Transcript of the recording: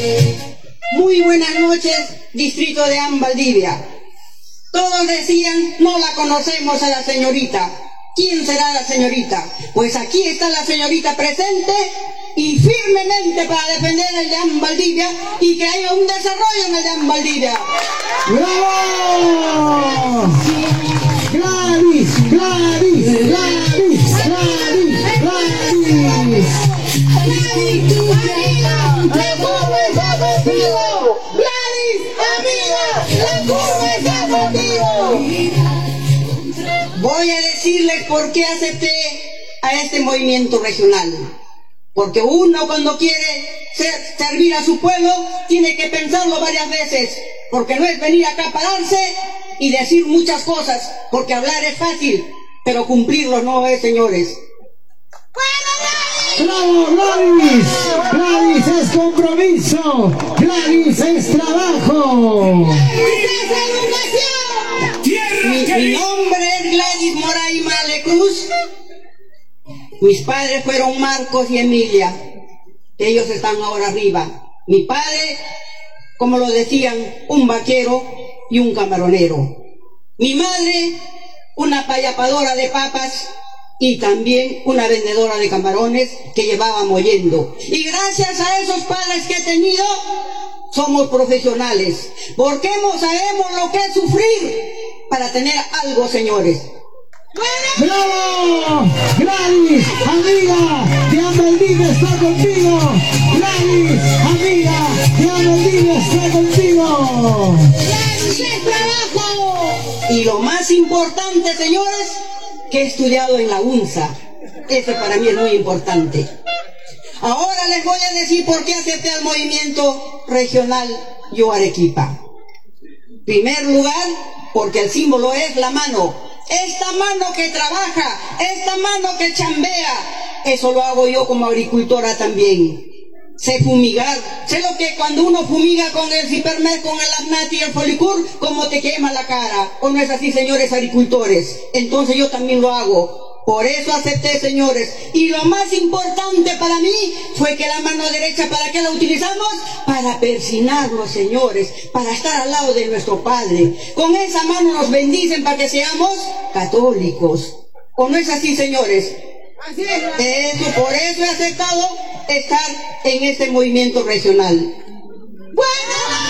Muy buenas noches, distrito de Valdivia. Todos decían, no la conocemos a la señorita. ¿Quién será la señorita? Pues aquí está la señorita presente y firmemente para defender el de Valdivia y que haya un desarrollo en el de Valdivia. ¡Bravo! ¡Gladys! ¡Gladys! ¡Gladys! ¡Gladys! ¡Gladys! ¡La curva está contigo! ¡Gladys, amiga! ¡La curva está contigo! Voy a decirles por qué acepté a este movimiento regional. Porque uno cuando quiere servir a su pueblo tiene que pensarlo varias veces. Porque no es venir acá a pararse y decir muchas cosas. Porque hablar es fácil, pero cumplirlo no es, señores. ¡Bravo, Gladys! ¡Gladys es compromiso! ¡Gladys es trabajo! Mi nombre es Gladys Moray Malecruz. Mis padres fueron Marcos y Emilia. Ellos están ahora arriba. Mi padre, como lo decían, un vaquero y un camaronero. Mi madre, una payapadora de papas y también una vendedora de camarones que llevaba mollendo. Y gracias a esos padres que he tenido, somos profesionales. Porque sabemos lo que es sufrir para tener algo, señores. ¡Bravo! ¡Gladys, amiga! ¡De Valdivia está contigo! ¡Gladys, amiga! ¡De Valdivia está contigo! ¡Gladys es trabajo! Y lo más importante, señores, que he estudiado en la UNSA. Eso para mí es muy importante. Ahora les voy a decir por qué acepté al movimiento regional Yo Arequipa. En primer lugar, porque el símbolo es la mano. Esta mano que trabaja, esta mano que chambea, eso lo hago yo como agricultora también. Sé fumigar, sé lo que cuando uno fumiga con el Cipermet, con el Amnati y el Folicur, cómo te quema la cara. ¿O no es así, señores agricultores? Entonces yo también lo hago. Por eso acepté, señores. Y lo más importante para mí fue que la mano derecha, ¿para qué la utilizamos? Para persinarnos, señores, para estar al lado de nuestro Padre. Con esa mano nos bendicen para que seamos católicos. ¿O no es así, señores? Así es. Por eso he aceptado estar en este movimiento regional.